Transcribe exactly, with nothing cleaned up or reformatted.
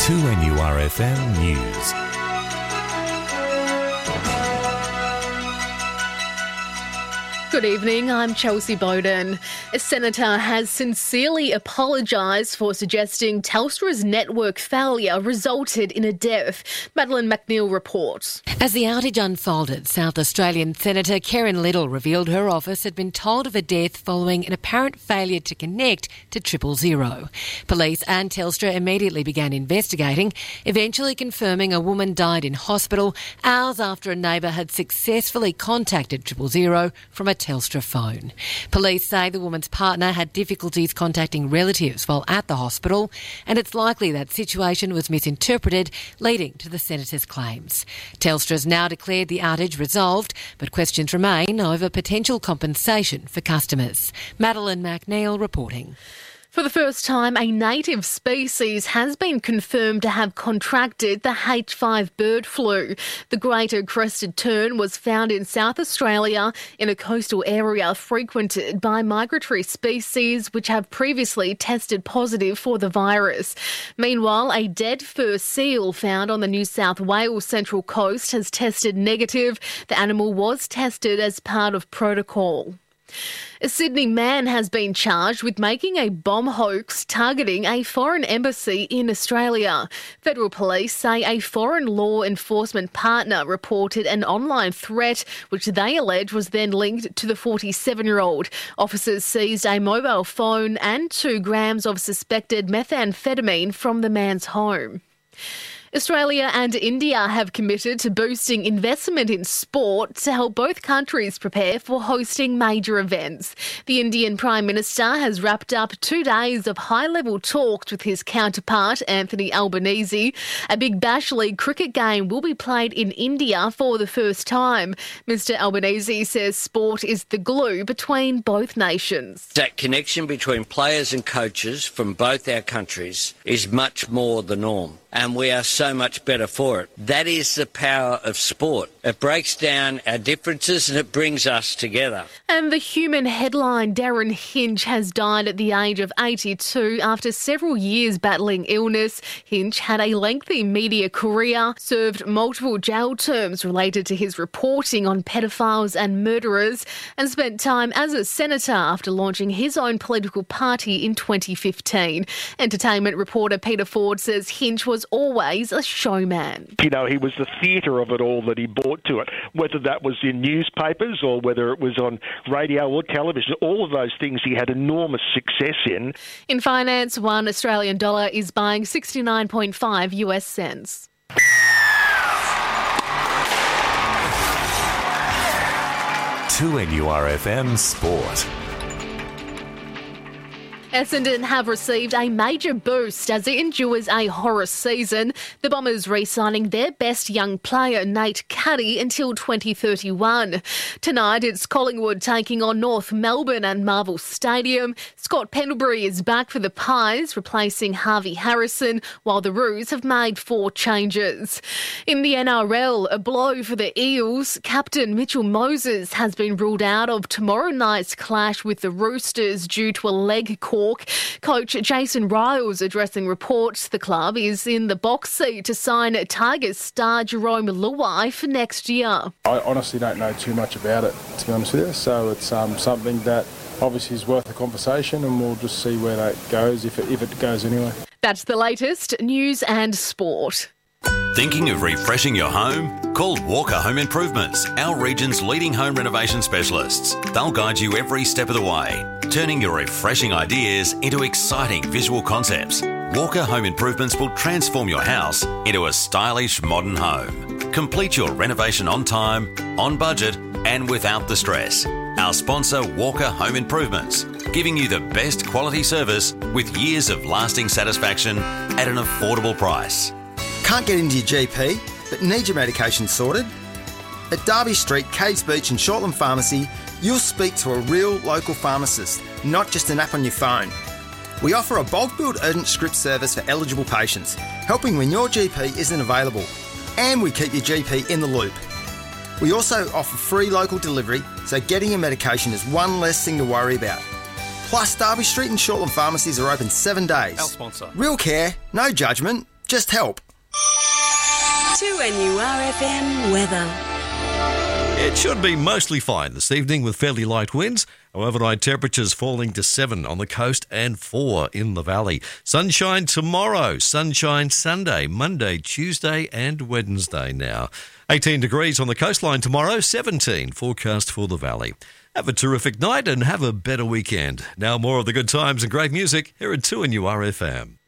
two N U R F M News. Good evening, I'm Chelsea Bowden. A senator has sincerely apologised for suggesting Telstra's network failure resulted in a death. Madeline McNeil reports. As the outage unfolded, South Australian Senator Karen Little revealed her office had been told of a death following an apparent failure to connect to triple zero. Police and Telstra immediately began investigating, eventually confirming a woman died in hospital hours after a neighbour had successfully contacted triple zero from a Telstra phone. Police say the woman's partner had difficulties contacting relatives while at the hospital, and it's likely that situation was misinterpreted, leading to the senator's claims. Telstra has now declared the outage resolved, but questions remain over potential compensation for customers. Madeline McNeil reporting. For the first time, a native species has been confirmed to have contracted the H five bird flu. The greater crested tern was found in South Australia in a coastal area frequented by migratory species which have previously tested positive for the virus. Meanwhile, a dead fur seal found on the New South Wales Central Coast has tested negative. The animal was tested as part of protocol. A Sydney man has been charged with making a bomb hoax targeting a foreign embassy in Australia. Federal police say a foreign law enforcement partner reported an online threat which they allege was then linked to the forty-seven-year-old. Officers seized a mobile phone and two grams of suspected methamphetamine from the man's home. Australia and India have committed to boosting investment in sport to help both countries prepare for hosting major events. The Indian Prime Minister has wrapped up two days of high-level talks with his counterpart, Anthony Albanese. A Big Bash League cricket game will be played in India for the first time. Mister Albanese says sport is the glue between both nations. That connection between players and coaches from both our countries is much more the norm, and we are so much better for it. That is the power of sport. It breaks down our differences and it brings us together. And the Human headline Darren Hinch has died at the age of eighty-two after several years battling illness. Hinch had a lengthy media career, served multiple jail terms related to his reporting on pedophiles and murderers, and spent time as a senator after launching his own political party in twenty fifteen. Entertainment reporter Peter Ford says Hinch was always a showman. You know, he was the theatre of it all that he brought to it, whether that was in newspapers or whether it was on radio or television. All of those things he had enormous success in. In finance, one Australian dollar is buying sixty-nine point five U S cents. two N U R F M Sport. Essendon have received a major boost as it endures a horror season. The Bombers re-signing their best young player, Nate Cuddy, until twenty thirty-one. Tonight, it's Collingwood taking on North Melbourne at Marvel Stadium. Scott Pendlebury is back for the Pies, replacing Harvey Harrison, while the Roos have made four changes. In the N R L, a blow for the Eels. Captain Mitchell Moses has been ruled out of tomorrow night's clash with the Roosters due to a leg cord. Coach Jason Riles addressing reports the club is in the box seat to sign Tigers star Jerome Luai for next year. I honestly don't know too much about it, to be honest with you, so it's um, something that obviously is worth a conversation, and we'll just see where that goes, if it, if it goes anyway. That's the latest news and sport. Thinking of refreshing your home? Call Walker Home Improvements, our region's leading home renovation specialists. They'll guide you every step of the way, turning your refreshing ideas into exciting visual concepts. Walker Home Improvements will transform your house into a stylish modern home. Complete your renovation on time, on budget, and without the stress. Our sponsor, Walker Home Improvements, giving you the best quality service with years of lasting satisfaction at an affordable price. Can't get into your G P, but need your medication sorted? At Derby Street, Caves Beach and Shortland Pharmacy, you'll speak to a real local pharmacist, not just an app on your phone. We offer a bulk billed urgent script service for eligible patients, helping when your G P isn't available. And we keep your G P in the loop. We also offer free local delivery, so getting your medication is one less thing to worry about. Plus, Derby Street and Shortland Pharmacies are open seven days. Our sponsor. Real care, no judgment. just help. two N U R F M weather. It should be mostly fine this evening with fairly light winds. Overnight temperatures falling to seven on the coast and four in the valley. Sunshine tomorrow, sunshine Sunday, Monday, Tuesday and Wednesday now. eighteen degrees on the coastline tomorrow, seventeen forecast for the valley. Have a terrific night and have a better weekend. Now more of the good times and great music here at two N U R F M.